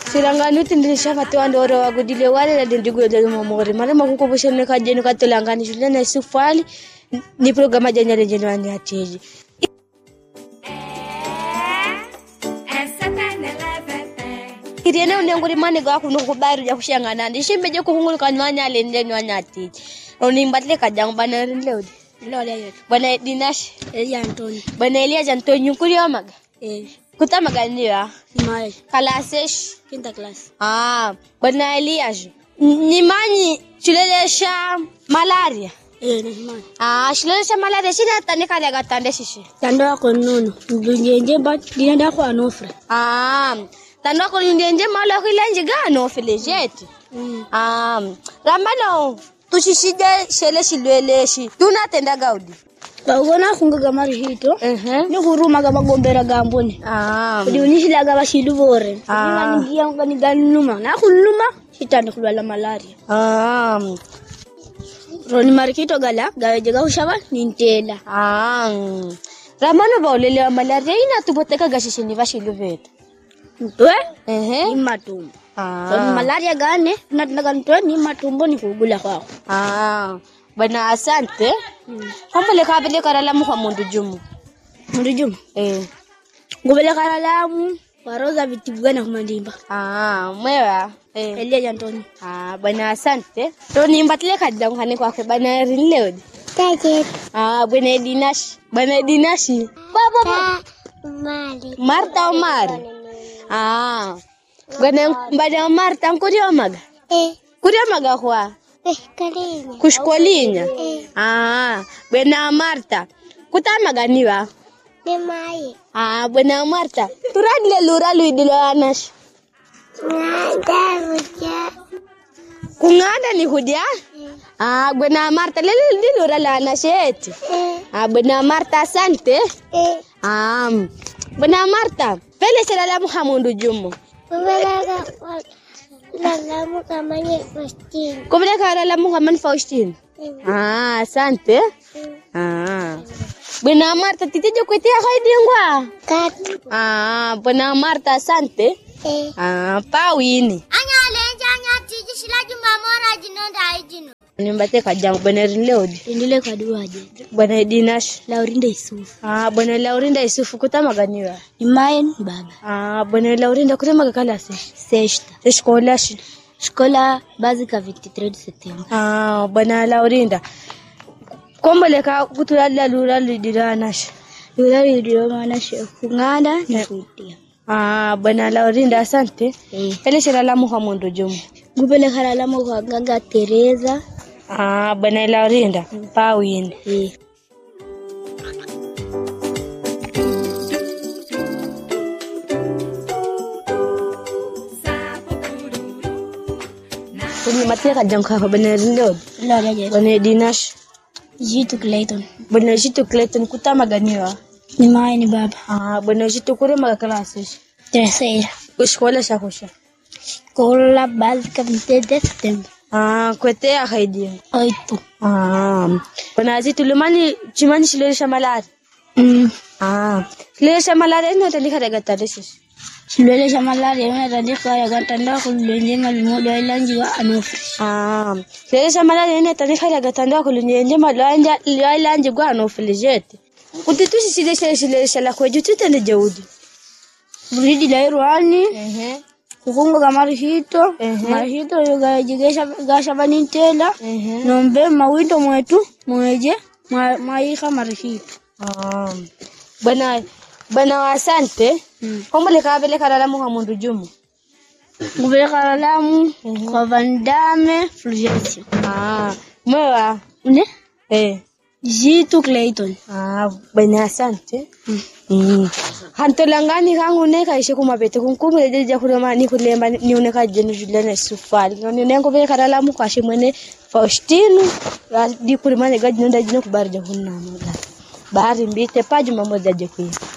Sirangani utinisha fatu andoro wagudile wale la dindigu ya mamori. Mara makukubusha nika jenu katulangani shule na Isufali ni programa janya rejenu wani hatiji. Kiriene unenguri mani kwa kunukubaru ya kushangana. Ndishimbeje kuhungulu kanwanya alendeni wani hatiji. Onimbatle kajangu bana rinleudi. Bana Dinash Antoni. Bana Elias Antoni nyukuri omaga. Kutama ganiwa? Mai. Kalasesh? Quinta classe. Bana Elias. Nimani chulelesha malaria. Nimani. Chulelesha malaria shina tanika daga tande shishi. Tando wako nunu. Ndunjenje bat dinada kwa anofre. Tando wako ndunjenje malo kilenji ga anofre jeti. Rambano tushishije shele shilweleshi. Tunatenda gaudi. Bagona kunga mari hito. Ni huruma ga magombera gamboni. Ndi unishila ga bashidu bore. Nima ngiya ngani ganuma. Na kuluma hitani kulala malaria. Roni marikito gala gaweje ga ushaba nintela. Ramano baulele wa malaria ina tuboteka gashishini bashilu vetu. Ni matumbo. Malaria gane natnaga ntwe ni matumbo ni kugula kwako. Bana asante. Kumbele kabele karalamu kwa mundu jumu. Mundu jumu? Ngubele karalamu waroza vitibugana kumandimba. Mwewa? Elias Antoni. Bana asante. Toni mbatile kadang kani kwake bana rinleodi. Tajet. Bana Dinash. Bana Dinashi. Baba. Mali. Marta Omar. Bana Marta nkuri omaga. Kuri omaga kwa? Kalinya. Kushkolinya. Bena Marta. Kutama ganiwa? Nemai. Bena Marta. Turadile lura luidilo anash. Kungada ni hudia? Bena Marta lele lura la anasheti. Bena Marta asante. Bena Marta. Pele sela Muhammadu Jumu. Lalamu kamanya Faustin. Kumbe karalamu kaman Faustin. Asante. Bena Marta titije kwetia haidingwa. Kat. Bena Marta asante. Pawini. Anya lenja anya tiji shilaji mamora jinonda ajino. Nimbate kajangu bena rinleodi. Ndile kaduaje. Bena Dinash. Laurinda Isufu. Bena Laurinda Isufu kutama ganiwa. Imayen baba. Bena Laurinda kutama kalase. Sexta. Escola básica 23 de setembro. Bena Laurinda. Kumbele ka kutulala lura lidiranas. Lura lidiranas kungada na kuitia. Bena Laurinda asante. Ele shala Muhammadu Jumu. Gubele karalamu kwa gaga Teresa. Bena Laurinda. Pawini. Kuni mateka janka bena rinleodi. Bena Dinash. Jitu Clayton. Bena Jitu Clayton kutama ganiwa. Nimai ni baba. Bena Jitu kure maga classes. Terceira. Escola shakosha. Escola básica 23 de setembro. Kwete ya haidia. 8. Bena Jitu lumani chimani shilesha malaria. Shilesha malaria ina tandika daga tadesis. Shilesha malaria ina tandika ya gatanda kulunje malimodo ilanji wa anofre. Shilesha malaria ina tandika ya gatanda kulunje malanja ilanji wa anofre jeti. Utitushi shilesha la kwa jutu tende jaudi. Buridi la irwani. Kukunga ga marihito. Marihito yoga jigesha gasha banintela. Nombe mawindo mwetu mweje maika marihito. Bana asante. Kumbele kabele karalamu Muhammadu Jumu. Ngubele karalamu kwa Vandame Fulgencio. Mwewa? Jitu Clayton. Bana asante. Hantolangani kangu neka ishe kumabete kunkume jeje kurema ni kulemba ni uneka jenu Juliana Isufali. Ni nengo be karalamu kwa shimwene Faustino di kurema ne gaji nonda jino kubarja hunna mga. Bahari mbite paju mambo zaje kuya.